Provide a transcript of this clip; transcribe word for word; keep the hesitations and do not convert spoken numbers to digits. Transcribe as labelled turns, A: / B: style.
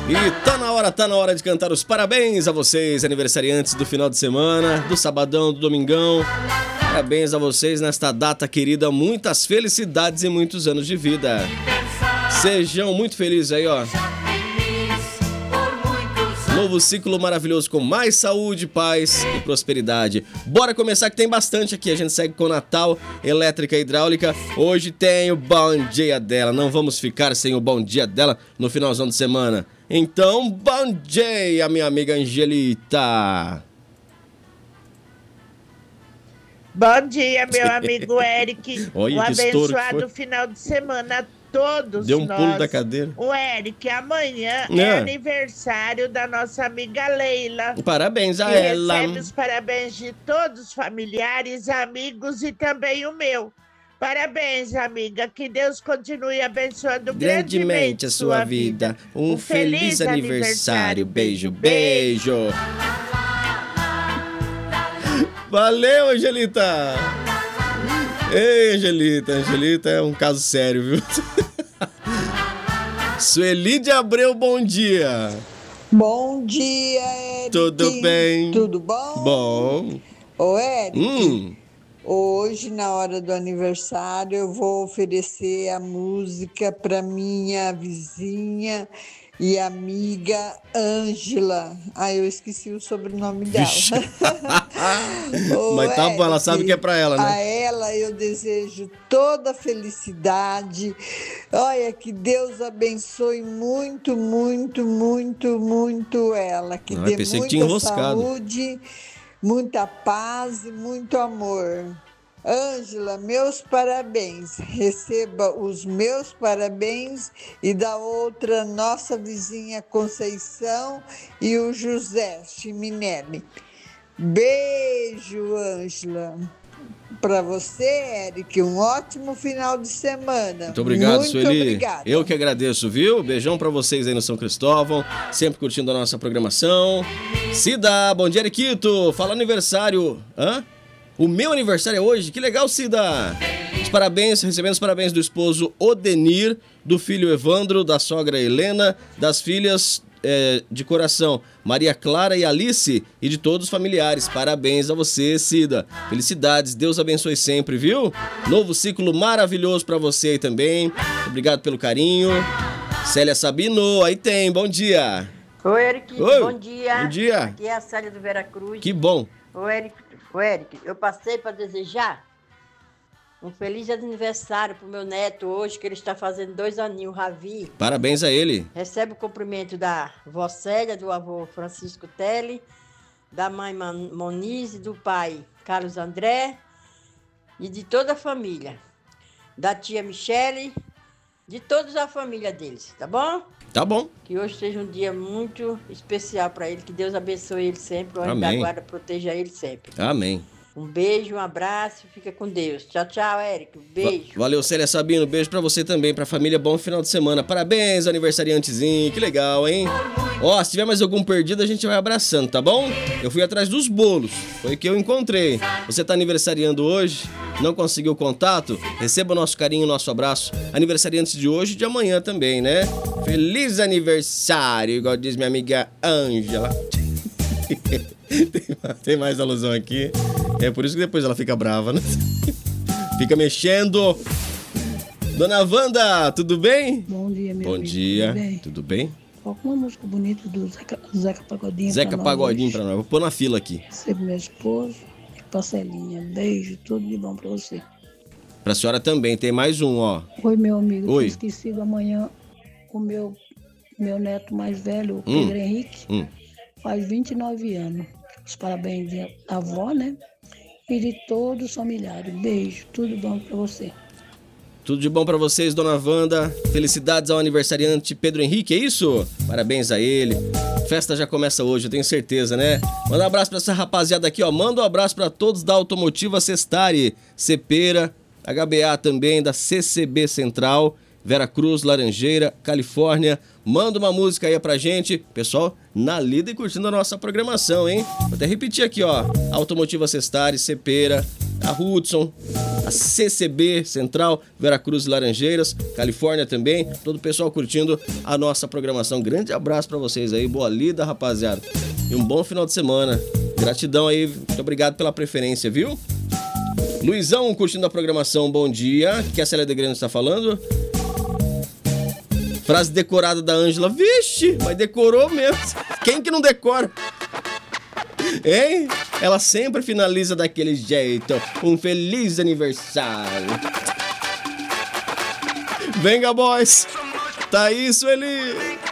A: E tá na hora, tá na hora de cantar os parabéns a vocês, aniversariantes do final de semana, do sabadão, do domingão. Parabéns a vocês nesta data querida, muitas felicidades e muitos anos de vida. Sejam muito felizes aí, ó. Novo ciclo maravilhoso com mais saúde, paz e prosperidade. Bora começar que tem bastante aqui. A gente segue com Natal, elétrica e hidráulica. Hoje tem o bom dia dela. Não vamos ficar sem o bom dia dela no finalzão de semana. Então, bom dia, minha amiga Angelita.
B: Bom dia, meu amigo Eric.
A: Olha,
B: um
A: que
B: abençoado final de semana a todos
A: Deu um
B: nós.
A: pulo da cadeira.
B: O Eric, amanhã
A: É.
B: é aniversário da nossa amiga Leila.
A: Parabéns a
B: que
A: ela.
B: recebe os parabéns de todos os familiares, amigos e também o meu. Parabéns, amiga. Que Deus continue abençoando
A: Grandemente a sua vida. Um, feliz, aniversário. Beijo, beijo. Valeu, Angelita. Ei, Angelita. Angelita é um caso sério, viu? Sueli de Abreu, bom dia.
C: Bom dia, Eric.
A: Tudo bem?
C: Tudo bom?
A: Bom.
C: Ô, Eric,
A: Hum.
C: hoje, na hora do aniversário, eu vou oferecer a música para minha vizinha e amiga Ângela. Ah, eu esqueci o sobrenome dela.
A: Vixe.
C: Ô,
A: Mas tá bom, ela
C: Eric,
A: sabe que é pra ela, né?
C: A ela eu desejo toda a felicidade. Olha, que Deus abençoe muito, muito, muito, muito ela. Que
A: Ah,
C: dê
A: pensei que tinha
C: muita
A: enroscado.
C: saúde, muita paz e muito amor. Ângela, meus parabéns. Receba os meus parabéns e da outra nossa vizinha Conceição e o José Chiminelli. Beijo, Ângela. Para você, Eric, um ótimo final de semana.
A: Muito obrigado,
C: Muito
A: Sueli.
C: obrigada.
A: Eu que agradeço, viu? Beijão pra vocês aí no São Cristóvão, sempre curtindo a nossa programação. Cida, bom dia, Eriquito. Fala aniversário. Hã? O meu aniversário é hoje? Que legal, Cida. Os parabéns, recebendo os parabéns do esposo Odenir, do filho Evandro, da sogra Helena, das filhas é, de coração Maria Clara e Alice e de todos os familiares. Parabéns a você, Cida. Felicidades, Deus abençoe sempre, viu? Novo ciclo maravilhoso pra você aí também. Obrigado pelo carinho. Célia Sabino, aí tem, bom dia.
D: Oi, Eric,
A: Oi,
D: bom dia.
A: bom dia.
D: Aqui é a Célia do Veracruz.
A: Que bom.
D: Ô, Eric, ô, Eric, eu passei para desejar um feliz aniversário pro meu neto hoje, que ele está fazendo dois aninhos, o Ravi.
A: Parabéns a ele.
D: Recebe o cumprimento da vó Célia, do avô Francisco Telli, da mãe Man- Monize, do pai Carlos André e de toda a família. Da tia Michele, de toda a família deles, tá bom?
A: Tá bom.
D: Que hoje seja um dia muito especial para ele. Que Deus abençoe ele sempre. O anjo
A: Amém.
D: da guarda proteja ele sempre.
A: Amém.
D: Um beijo, um abraço. Fica com Deus. Tchau, tchau, Eric. Um beijo.
A: Va- Valeu, Célia Sabino. Beijo pra você também, pra família. Bom final de semana. Parabéns, aniversariantezinho. Que legal, hein? Ó, se tiver mais algum perdido, a gente vai abraçando, tá bom? Eu fui atrás dos bolos. Foi o que eu encontrei. Você tá aniversariando hoje? Não conseguiu contato? Receba o nosso carinho, o nosso abraço. Aniversariantes de hoje e de amanhã também, né? Feliz aniversário, igual diz minha amiga Ângela. tem, tem mais alusão aqui. É por isso que depois ela fica brava, né? Fica mexendo. Dona Wanda, tudo bem?
E: Bom dia, meu
A: Bom
E: amigo.
A: dia.
E: Tudo bem?
A: Tudo bem?
E: Coloca uma música bonita do Zeca, do Zeca Pagodinho.
A: Zeca
E: pra nós
A: Pagodinho
E: hoje.
A: pra nós. Vou pôr na fila aqui.
E: Recebo meu esposo e parcelinha. Beijo, tudo de bom pra você.
A: Pra senhora também. Tem mais um, ó.
E: Oi, meu amigo.
A: Oi.
E: Tinha esquecido amanhã o meu, meu neto mais velho, o
A: Hum.
E: Pedro Henrique,
A: Hum.
E: faz vinte e nove anos. Os parabéns da avó, né? E de todos os familiares. Beijo, tudo bom pra você.
A: Tudo de bom pra vocês, Dona Wanda. Felicidades ao aniversariante Pedro Henrique, é isso? Parabéns a ele. Festa já começa hoje, eu tenho certeza, né? Manda um abraço pra essa rapaziada aqui, ó. Manda um abraço pra todos da Automotiva Cestari, Cepera, H B A também, da C C B Central, Veracruz, Laranjeira, Califórnia. Manda uma música aí pra gente. Pessoal, na lida e curtindo a nossa programação, hein? Vou até repetir aqui, ó. Automotiva Cestari, Cepera, a Hudson, a C C B Central, Veracruz e Laranjeiras, Califórnia também, todo o pessoal curtindo a nossa programação. Grande abraço pra vocês aí, boa lida, rapaziada. E um bom final de semana. Gratidão aí, muito obrigado pela preferência, viu? Luizão curtindo a programação, bom dia. O que a Célia de Grande está falando? Frase decorada da Ângela. Vixe, mas decorou mesmo. Quem que não decora? Hein? Ela sempre finaliza daquele jeito. Um feliz aniversário. Venga, boys. Tá isso, ele.